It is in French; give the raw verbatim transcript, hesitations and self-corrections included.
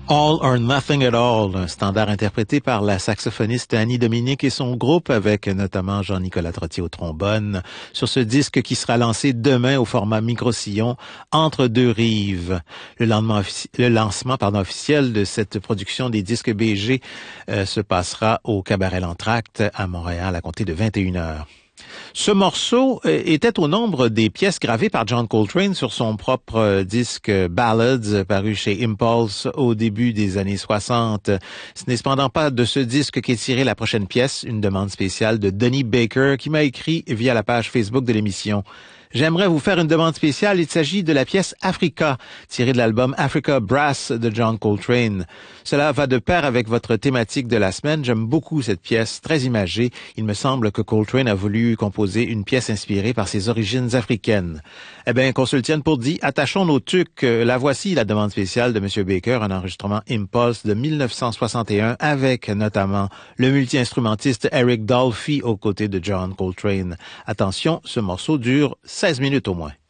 All or Nothing at All, un standard interprété par la saxophoniste Annie Dominique et son groupe avec notamment Jean-Nicolas Trottier au trombone sur ce disque qui sera lancé demain au format micro-sillon Entre deux rives. Le, offici- le lancement pardon, officiel de cette production des disques B G euh, se passera au Cabaret L'Entracte à Montréal à compter de vingt et une heures. Ce morceau était au nombre des pièces gravées par John Coltrane sur son propre disque Ballads, paru chez Impulse au début des années soixante. Ce n'est cependant pas de ce disque qu'est tirée la prochaine pièce, une demande spéciale de Donnie Baker qui m'a écrit via la page Facebook de l'émission. J'aimerais vous faire une demande spéciale. Il s'agit de la pièce Africa, tirée de l'album Africa Brass de John Coltrane. Cela va de pair avec votre thématique de la semaine. J'aime beaucoup cette pièce, très imagée. Il me semble que Coltrane a voulu composer une pièce inspirée par ses origines africaines. Eh bien, qu'on se le tienne pour dit, attachons nos tucs. La voici, la demande spéciale de M. Baker, un enregistrement Impulse de mille neuf cent soixante et un avec notamment le multi-instrumentiste Eric Dolphy aux côtés de John Coltrane. Attention, ce morceau dure seize minutes au moins.